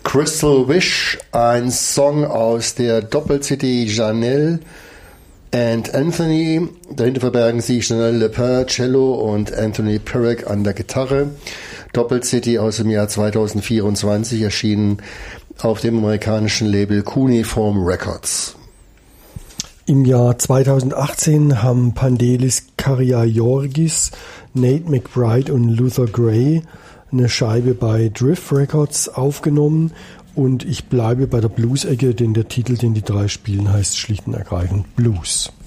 Crystal Wish, ein Song aus der Doppel-CD Janelle and Anthony. Dahinter verbergen sich Janelle Lepin, Cello und Anthony Perec an der Gitarre. Doppel-CD aus dem Jahr 2024, erschienen auf dem amerikanischen Label Cuneiform Records. Im Jahr 2018 haben Pandelis Kariayorgis, Nate McBride und Luther Gray eine Scheibe bei Drift Records aufgenommen und ich bleibe bei der Blues-Ecke, denn der Titel, den die drei spielen, heißt schlicht und ergreifend Blues.